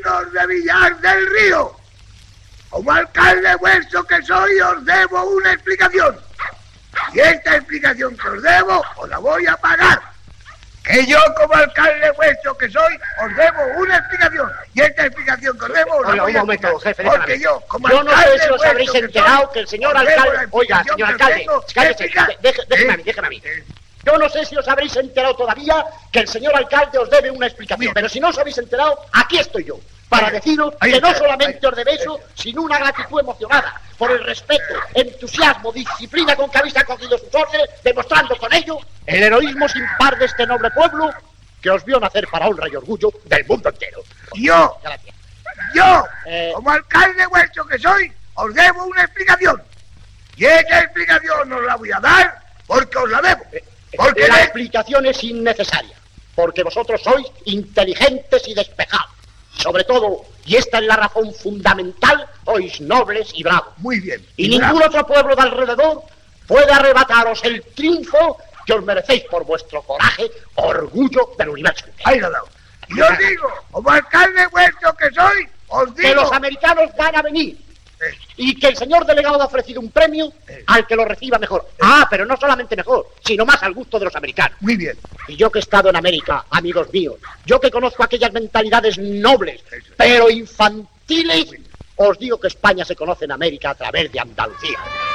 Ciudadanos de Villar del Río, como alcalde vuestro que soy, os debo una explicación. Y esta explicación que os debo, os la voy a pagar. Que yo, como alcalde vuestro que soy, os debo una explicación. Y esta explicación que os debo, os la voy a pagar. Jefe, porque yo, como yo no alcalde sé si os habréis enterado que el señor alcalde... Oiga, señor alcalde, cállese, déjeme a mí. Yo no sé si os habréis enterado todavía que el señor alcalde os debe una explicación, pero si no os habéis enterado, aquí estoy yo, para deciros que no solamente os debe eso, sino una gratitud emocionada por el respeto, entusiasmo, disciplina con que habéis acogido sus órdenes, demostrando con ello el heroísmo sin par de este noble pueblo que os vio nacer para honra y orgullo del mundo entero. Yo, como alcalde vuestro que soy, os debo una explicación. Y esa explicación os la voy a dar porque os la debo. Porque la explicación es innecesaria, porque vosotros sois inteligentes y despejados. Sobre todo, y esta es la razón fundamental, sois nobles y bravos. Muy bien. Y ningún otro pueblo de alrededor puede arrebataros el triunfo que os merecéis por vuestro coraje, orgullo del universo. Ahí lo he dado. Y os digo, como alcalde vuestro que soy, os digo... que los americanos van a venir. Y que el señor delegado ha ofrecido un premio al que lo reciba mejor. Pero no solamente mejor, sino más al gusto de los americanos. Muy bien. Y yo que he estado en América, amigos míos, yo que conozco aquellas mentalidades nobles, pero infantiles, os digo que España se conoce en América a través de Andalucía.